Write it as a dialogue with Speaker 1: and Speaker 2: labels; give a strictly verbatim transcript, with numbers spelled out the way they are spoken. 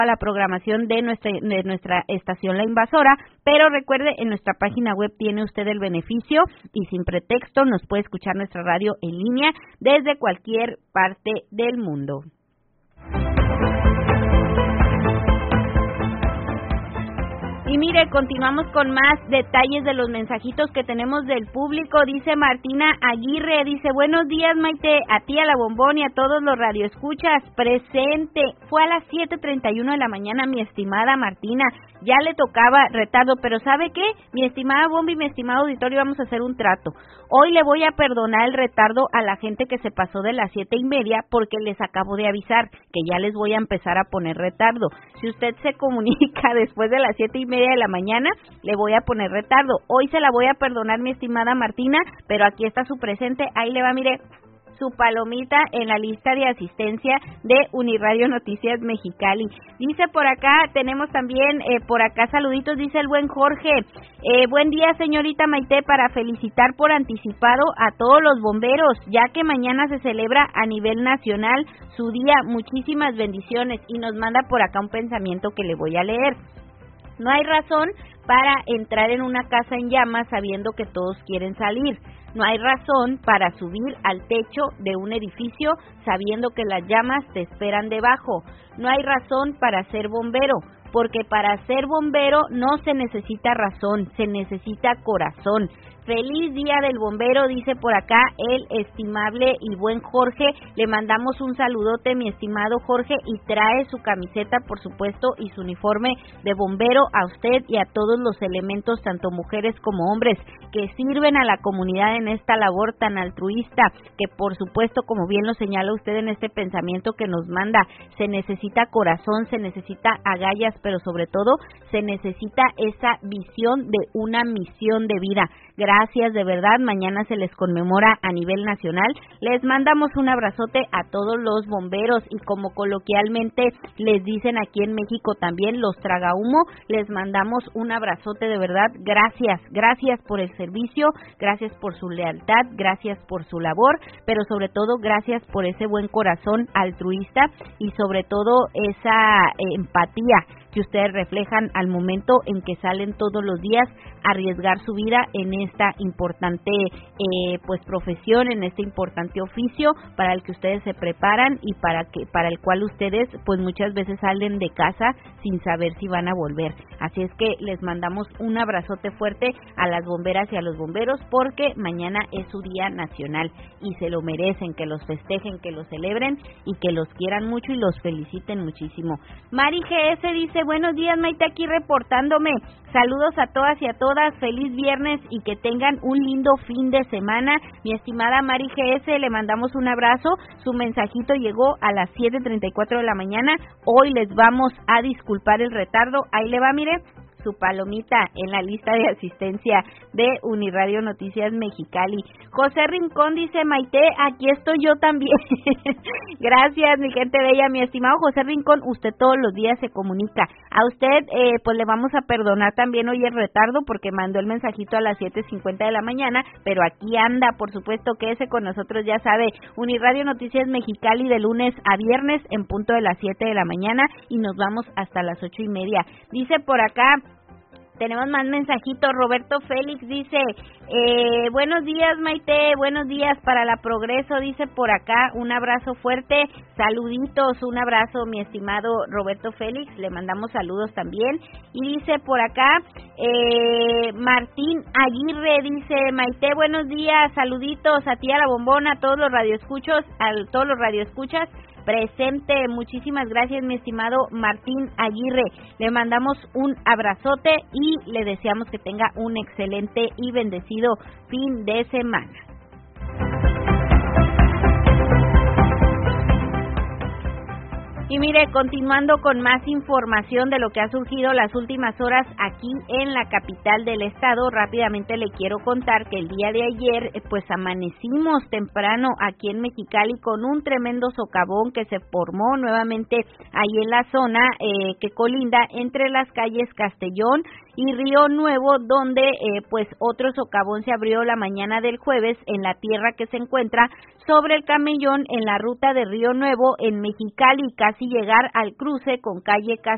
Speaker 1: a la programación de nuestra de nuestra estación La Invasora, pero recuerde, en nuestra página web tiene usted el beneficio y sin pretexto nos puede escuchar nuestra radio en línea desde cualquier parte del mundo. Y mire, continuamos con más detalles de los mensajitos que tenemos del público. Dice Martina Aguirre, dice, buenos días, Maite, a ti, a la Bombón y a todos los radioescuchas, presente. Fue a las siete treinta y uno de la mañana, mi estimada Martina, ya le tocaba retardo, pero ¿sabe qué? Mi estimada Bombi, mi estimado auditorio, vamos a hacer un trato. Hoy le voy a perdonar el retardo a la gente que se pasó de las siete y media, porque les acabo de avisar que ya les voy a empezar a poner retardo. Si usted se comunica después de las siete y media de la mañana, le voy a poner retardo. Hoy se la voy a perdonar, mi estimada Martina, pero aquí está su presente, ahí le va, mire, su palomita en la lista de asistencia de Uniradio Noticias Mexicali. Dice por acá, tenemos también eh, por acá saluditos, dice el buen Jorge, eh, buen día señorita Maite, para felicitar por anticipado a todos los bomberos, ya que mañana se celebra a nivel nacional su día, muchísimas bendiciones, y nos manda por acá un pensamiento que le voy a leer. No hay razón para entrar en una casa en llamas sabiendo que todos quieren salir. No hay razón para subir al techo de un edificio sabiendo que las llamas te esperan debajo. No hay razón para ser bombero, porque para ser bombero no se necesita razón, se necesita corazón. Feliz Día del Bombero, dice por acá el estimable y buen Jorge. Le mandamos un saludote, mi estimado Jorge, y trae su camiseta, por supuesto, y su uniforme de bombero a usted y a todos los elementos, tanto mujeres como hombres, que sirven a la comunidad en esta labor tan altruista, que por supuesto, como bien lo señala usted en este pensamiento que nos manda, se necesita corazón, se necesita agallas, pero sobre todo se necesita esa visión de una misión de vida. Gracias, de verdad, mañana se les conmemora a nivel nacional. Les mandamos un abrazote a todos los bomberos y como coloquialmente les dicen aquí en México también, los tragahumo, les mandamos un abrazote de verdad. Gracias, gracias por el servicio, gracias por su lealtad, gracias por su labor, pero sobre todo gracias por ese buen corazón altruista y sobre todo esa eh, empatía que ustedes reflejan al momento en que salen todos los días a arriesgar su vida en esta importante eh, pues profesión, en este importante oficio para el que ustedes se preparan y para que para el cual ustedes pues muchas veces salen de casa sin saber si van a volver. Así es que les mandamos un abrazote fuerte a las bomberas y a los bomberos, porque mañana es su día nacional y se lo merecen, que los festejen, que los celebren y que los quieran mucho y los feliciten muchísimo. Mari G S dice, buenos días Maite, aquí reportándome, saludos a todas y a todas, feliz viernes y que tengan un lindo fin de semana. Mi estimada Mari G S, le mandamos un abrazo, su mensajito llegó a las siete treinta y cuatro de la mañana, hoy les vamos a disculpar el retardo, ahí le va, mire, su palomita en la lista de asistencia de Uniradio Noticias Mexicali. José Rincón dice, Maite, aquí estoy yo también. Gracias, mi gente bella, mi estimado José Rincón, usted todos los días se comunica. A usted, eh, pues le vamos a perdonar también hoy el retardo porque mandó el mensajito a las siete cincuenta de la mañana, pero aquí anda, por supuesto, quédese con nosotros, ya sabe, Uniradio Noticias Mexicali de lunes a viernes en punto de las siete de la mañana y nos vamos hasta las ocho y media. Dice por acá, tenemos más mensajitos. Roberto Félix dice, eh, buenos días Maite, buenos días para la Progreso, dice por acá, un abrazo fuerte, saluditos, un abrazo mi estimado Roberto Félix, le mandamos saludos también. Y dice por acá, eh, Martín Aguirre dice, Maite, buenos días, saluditos a ti, a la Bombona, a todos los radioescuchos, a todos los radioescuchas, presente, muchísimas gracias mi estimado Martín Aguirre, le mandamos un abrazote y le deseamos que tenga un excelente y bendecido fin de semana. Y mire, continuando con más información de lo que ha surgido las últimas horas aquí en la capital del estado, rápidamente le quiero contar que el día de ayer pues amanecimos temprano aquí en Mexicali con un tremendo socavón que se formó nuevamente ahí en la zona eh, que colinda entre las calles Castellón y Río Nuevo, donde eh, pues otro socavón se abrió la mañana del jueves en la tierra que se encuentra sobre el camellón en la ruta de Río Nuevo en Mexicali, casi llegar al cruce con calle Castellón.